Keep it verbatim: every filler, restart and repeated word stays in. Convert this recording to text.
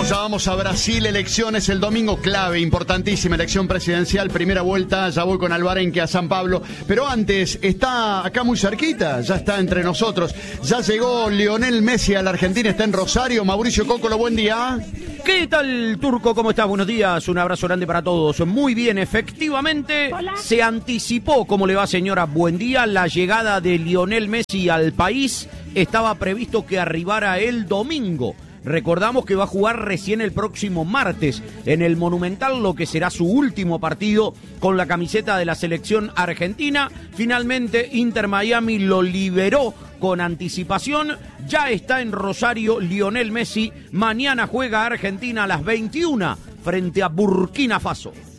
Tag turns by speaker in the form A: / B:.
A: vamos, ya vamos a Brasil, elecciones el domingo, clave, importantísima, elección presidencial, primera vuelta, ya voy con Alvarenque a San Pablo, pero antes, está acá muy cerquita, ya está entre nosotros, ya llegó Lionel Messi a la Argentina, está en Rosario. Mauricio Cócolo, buen día.
B: ¿Qué tal, Turco? ¿Cómo estás? Buenos días, un abrazo grande para todos. Muy bien, efectivamente, Hola. Se anticipó, ¿cómo le va, señora? Buen día, la llegada de Lionel Messi al país estaba previsto que arribara el domingo. Recordamos que va a jugar recién el próximo martes en el Monumental, lo que será su último partido con la camiseta de la selección argentina. Finalmente, Inter Miami lo liberó con anticipación. Ya está en Rosario Lionel Messi. Mañana juega Argentina a las veintiuna frente a Burkina Faso.